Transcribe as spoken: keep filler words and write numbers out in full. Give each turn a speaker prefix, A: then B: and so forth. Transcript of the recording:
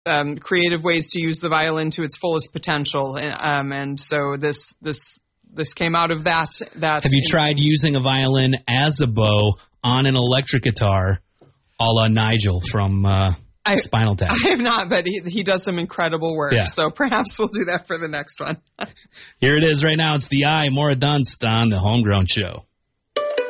A: um, creative ways to use the violin to its fullest potential, um, and so this this this came out of that. That
B: have you tried using a violin as a bow on an electric guitar, a la Nigel from uh,
A: I,
B: Spinal Tap?
A: I have not, but he he does some incredible work.
B: Yeah.
A: So perhaps we'll do that for the next one.
B: Here it is right now. It's the Eye, Maura Dunst on the Homegrown Show.